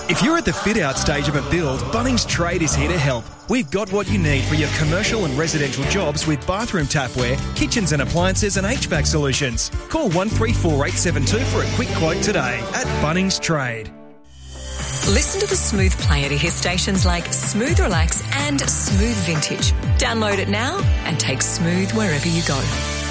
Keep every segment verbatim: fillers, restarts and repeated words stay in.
If you're at the fit-out stage of a build, Bunnings Trade is here to help. We've got what you need for your commercial and residential jobs with bathroom tapware, kitchens and appliances and H V A C solutions. Call one three four eight seven two for a quick quote today at Bunnings Trade. Listen to the Smooth player to hear stations like Smooth Relax and Smooth Vintage. Download it now and take Smooth wherever you go.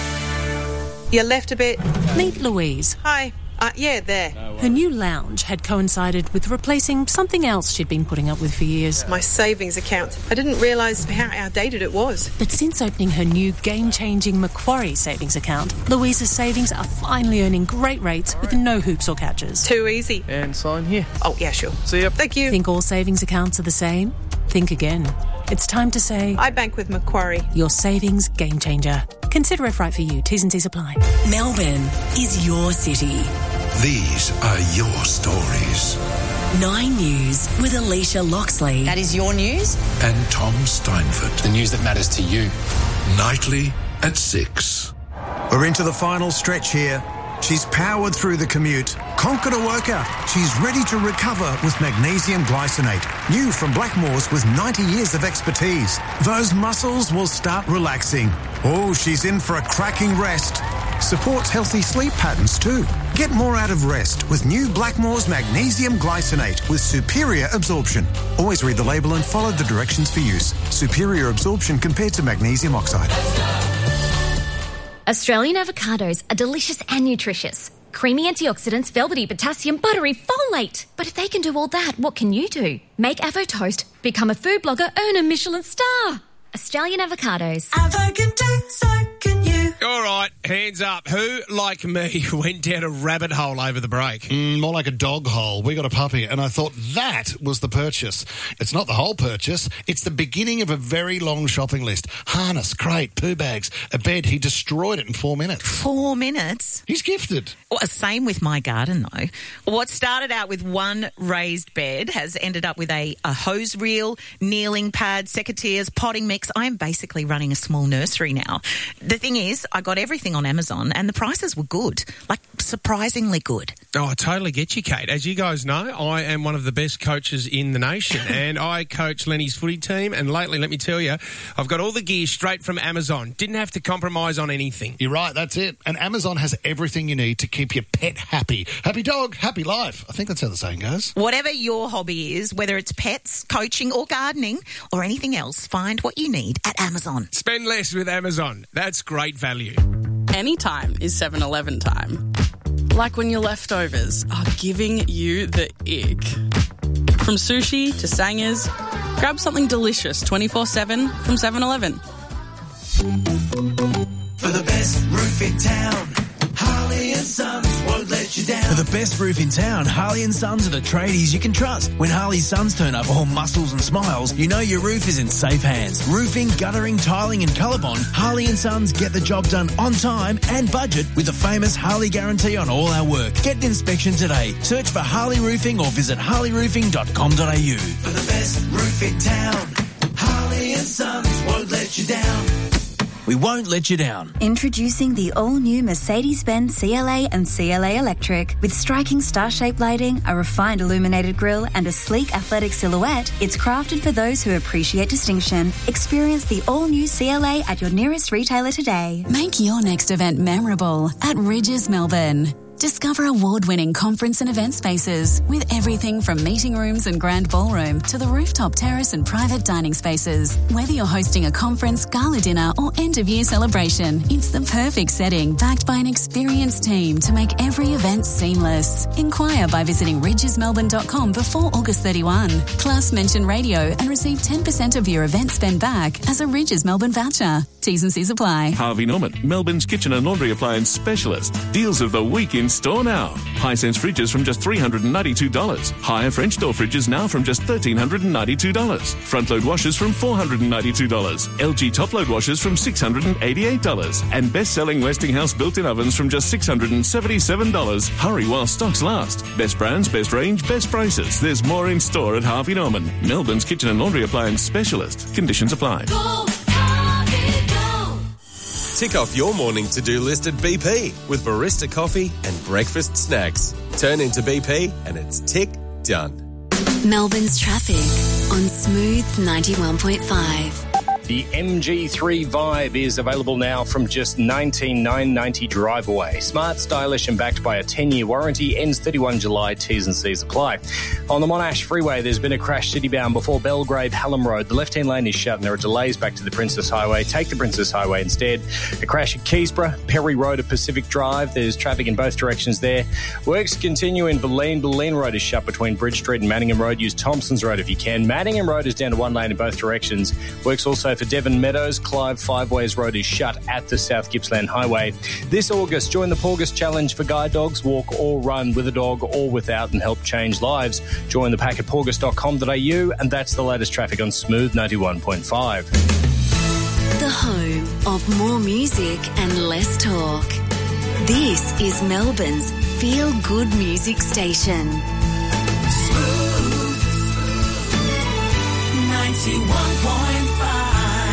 You left a bit. Meet Louise. Hi. Uh, yeah, there. Her new lounge had coincided with replacing something else she'd been putting up with for years. My savings account. I didn't realise how outdated it was. But since opening her new game-changing Macquarie savings account, Louise's savings are finally earning great rates with no hoops or catches. Too easy. And sign here. Oh, yeah, sure. See ya. Thank you. Think all savings accounts are the same? Think again. It's time to say... I bank with Macquarie. Your savings game changer. Consider if right for you. T's and C's apply. Melbourne is your city. These are your stories. Nine News with Alicia Loxley. That is your news. And Tom Steinford. The news that matters to you. Nightly at six. We're into the final stretch here. She's powered through the commute, conquered a workout. She's ready to recover with magnesium glycinate. New from Blackmores with ninety years of expertise. Those muscles will start relaxing. Oh, she's in for a cracking rest. Supports healthy sleep patterns too. Get more out of rest with new Blackmores Magnesium Glycinate with superior absorption. Always read the label and follow the directions for use. Superior absorption compared to magnesium oxide. Australian avocados are delicious and nutritious. Creamy antioxidants, velvety potassium, buttery folate. But if they can do all that, what can you do? Make Avo Toast, become a food blogger, earn a Michelin star. Australian avocados. Avo can do, so can you. All right, hands up. Who, like me, went down a rabbit hole over the break? Mm, more like a dog hole. We got a puppy, and I thought that was the purchase. It's not the whole purchase. It's the beginning of a very long shopping list. Harness, crate, poo bags, a bed. He destroyed it in four minutes. Four minutes? He's gifted. Well, same with my garden, though. What started out with one raised bed has ended up with a, a hose reel, kneeling pad, secateurs, potting mix. I am basically running a small nursery now. The thing is, I got everything on Amazon and the prices were good, like surprisingly good. Oh, I totally get you, Kate. As you guys know, I am one of the best coaches in the nation and I coach Lenny's footy team, and lately, let me tell you, I've got all the gear straight from Amazon. Didn't have to compromise on anything. You're right, that's it. And Amazon has everything you need to keep your pet happy. Happy dog, happy life. I think that's how the saying goes. Whatever your hobby is, whether it's pets, coaching or gardening or anything else, find what you need at Amazon. Spend less with Amazon. That's great value. Anytime is seven eleven time. Like when your leftovers are giving you the ick. From sushi to sangers, grab something delicious twenty-four seven from seven eleven. For the best roof in town, Harley and Sons won't let you down. For the best roof in town, Harley and Sons are the tradies you can trust. When Harley Sons turn up all muscles and smiles, you know your roof is in safe hands. Roofing, guttering, tiling and ColourBond, Harley and Sons get the job done on time and budget with the famous Harley guarantee on all our work. Get an inspection today. Search for Harley Roofing or visit harley roofing dot com dot a u. For the best roof in town, Harley and Sons won't let you down. We won't let you down. Introducing the all-new Mercedes-Benz C L A and C L A Electric. With striking star-shaped lighting, a refined illuminated grille and a sleek athletic silhouette, it's crafted for those who appreciate distinction. Experience the all-new C L A at your nearest retailer today. Make your next event memorable at Ridges Melbourne. Discover award-winning conference and event spaces with everything from meeting rooms and grand ballroom to the rooftop terrace and private dining spaces. Whether you're hosting a conference, gala dinner or end-of-year celebration, it's the perfect setting backed by an experienced team to make every event seamless. Inquire by visiting ridges melbourne dot com before August thirty-first. Plus, mention radio and receive ten percent of your event spend back as a Ridges Melbourne voucher. T's and C's apply. Harvey Norman, Melbourne's kitchen and laundry appliance specialist. Deals of the week in store now. Hisense fridges from just three hundred ninety-two dollars. Higher French door fridges now from just one thousand three hundred ninety-two dollars. Front load washers from four hundred ninety-two dollars. L G top load washers from six hundred eighty-eight dollars. And best-selling Westinghouse built-in ovens from just six hundred seventy-seven dollars. Hurry while stocks last. Best brands, best range, best prices. There's more in store at Harvey Norman, Melbourne's kitchen and laundry appliance specialist. Conditions apply. Go, Harvey, go. Tick off your morning to-do list at B P with barista coffee and breakfast snacks. Turn into B P and it's tick done. Melbourne's traffic on Smooth ninety-one point five. The M G three Vibe is available now from just nineteen thousand nine hundred ninety dollars drive away. Smart, stylish and backed by a ten-year warranty. Ends thirty-first July. T's and C's apply. On the Monash Freeway, there's been a crash city-bound before Belgrave Hallam Road. The left-hand lane is shut and there are delays back to the Princess Highway. Take the Princess Highway instead. A crash at Keysborough, Perry Road at Pacific Drive. There's traffic in both directions there. Works continue in Bulleen. Bulleen Road is shut between Bridge Street and Manningham Road. Use Thompson's Road if you can. Manningham Road is down to one lane in both directions. Works also for Devon Meadows. Clive Five Ways Road is shut at the South Gippsland Highway. This August, join the Porgus Challenge for guide dogs. Walk or run with a dog or without and help change lives. Join the pack at porgus dot com dot a u, and that's the latest traffic on Smooth ninety-one point five. The home of more music and less talk. This is Melbourne's feel-good music station. Smooth ninety-one point five.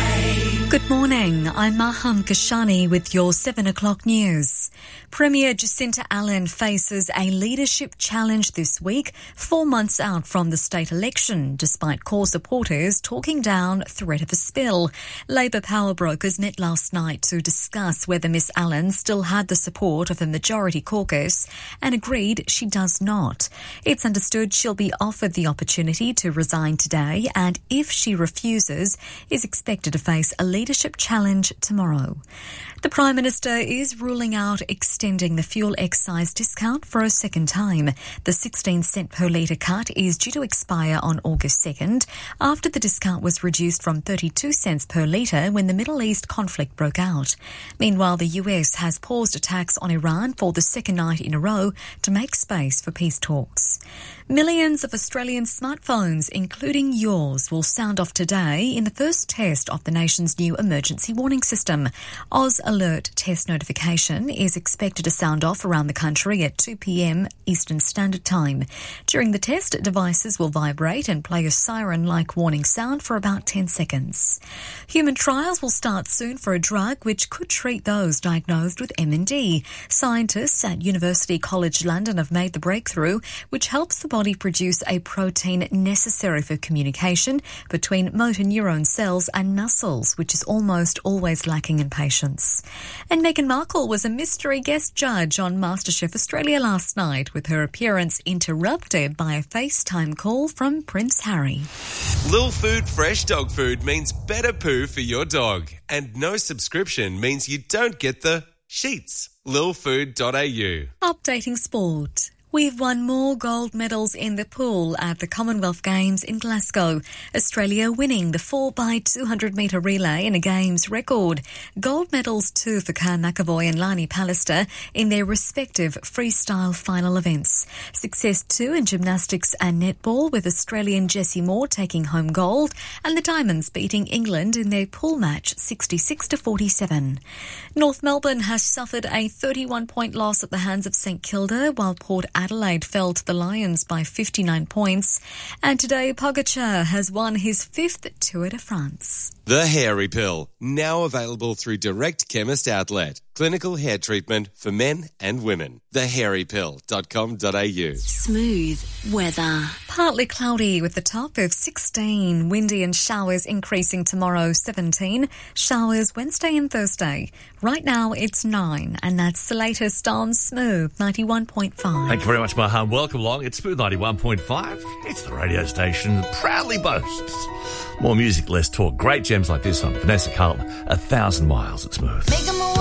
Good morning, I'm Maham Kashani with your seven o'clock news. Premier Jacinta Allen faces a leadership challenge this week, four months out from the state election, despite core supporters talking down threat of a spill. Labor power brokers met last night to discuss whether Miss Allen still had the support of a majority caucus and agreed she does not. It's understood she'll be offered the opportunity to resign today and if she refuses, is expected to face a leadership challenge tomorrow. The Prime Minister is ruling out extending the fuel excise discount for a second time. The sixteen cent per litre cut is due to expire on August second after the discount was reduced from thirty-two cents per litre when the Middle East conflict broke out. Meanwhile, the U S has paused attacks on Iran for the second night in a row to make space for peace talks. Millions of Australian smartphones, including yours, will sound off today in the first test of the nation's new emergency warning system. Oz Alert test notification is expected to sound off around the country at two p.m. Eastern Standard Time. During the test, devices will vibrate and play a siren-like warning sound for about ten seconds. Human trials will start soon for a drug which could treat those diagnosed with M N D. Scientists at University College London have made the breakthrough, which helps the body produce a protein necessary for communication between motor neuron cells and muscles, which is almost always lacking in patients. And Meghan Markle was a mystery guest judge on MasterChef Australia last night, with her appearance interrupted by a FaceTime call from Prince Harry. Lil Food Fresh Dog Food means better poo for your dog. And no subscription means you don't get the sheets. lil food dot a u. Updating sport. We've won more gold medals in the pool at the Commonwealth Games in Glasgow. Australia winning the four by two hundred metre relay in a Games record. Gold medals too for Kyle McAvoy and Lani Pallister in their respective freestyle final events. Success too in gymnastics and netball, with Australian Jessie Moore taking home gold and the Diamonds beating England in their pool match sixty-six to forty-seven. North Melbourne has suffered a thirty-one point loss at the hands of St Kilda, while Port Adelaide fell to the Lions by fifty-nine points. And today, Pogacar has won his fifth Tour de France. The Hairy Pill, now available through Direct Chemist Outlet. Clinical hair treatment for men and women. the hairy pill dot com dot a u. Smooth weather. Partly cloudy with the top of sixteen. Windy and showers increasing tomorrow, seventeen. Showers Wednesday and Thursday. Right now it's nine, and that's the latest on Smooth ninety-one point five. Thank you very much, Maham. Welcome along. It's Smooth ninety-one point five. It's the radio station that proudly boasts more music, less talk. Great gems like this one. Vanessa Carlton, A Thousand Miles at Smooth.